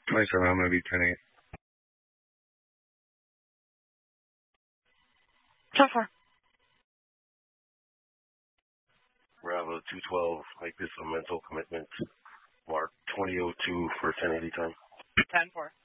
27, I'm going to be 10-8. 10-4. Bravo 212, make this a mental commitment. Mark 2002 for 1080 time. 10-4.